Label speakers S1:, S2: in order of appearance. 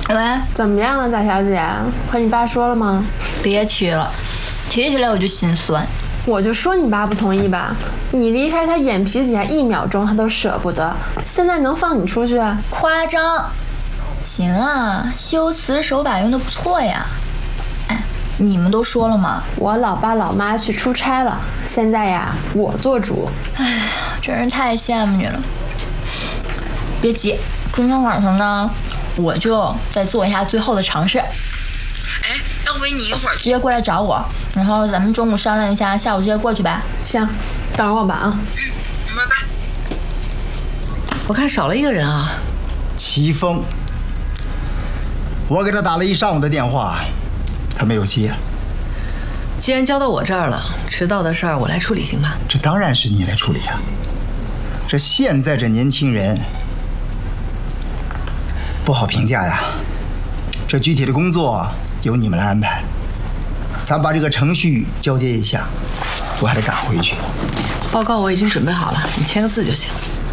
S1: 喂，
S2: 怎么样了，大小姐？和你爸说了吗？
S1: 别提了，提起来我就心酸。
S2: 我就说你爸不同意吧，你离开他眼皮底下1秒钟他都舍不得，现在能放你出去？
S1: 夸张。行啊，修辞手法用的不错呀。哎，你们都说了吗？
S2: 我老爸老妈去出差了，现在呀，我做主。
S1: 哎呀，真是太羡慕你了。别急，今天晚上呢，我就再做一下最后的尝试。哎，要不你一会儿直接过来找我，然后咱们中午商量一下，下午直接过去呗。
S2: 行，等我吧啊。
S1: 拜拜。
S3: 我看少了一个人啊。
S4: 齐峰，我给他打了1上午的电话，他没有接。
S3: 既然交到我这儿了，迟到的事儿我来处理行吗？
S4: 这当然是你来处理啊。这现在这年轻人不好评价呀。这具体的工作由你们来安排，咱把这个程序交接一下，我还得赶回去。
S3: 报告我已经准备好了，你签个字就行。